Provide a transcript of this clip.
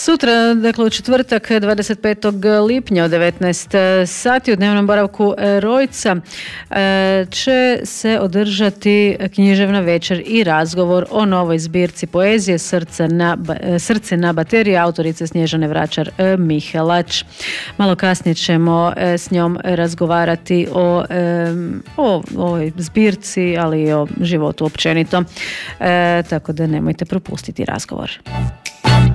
Sutra, dakle u četvrtak 25. lipnja od 19 sati u dnevnom boravku Rojca će se održati književna večer i razgovor o novoj zbirci poezije Srce na bateriji autorice Snježane Vračar-Mihelač. Malo kasnije ćemo s njom razgovarati o ovoj zbirci, ali i o životu općenito. Tako da nemojte propustiti razgovor.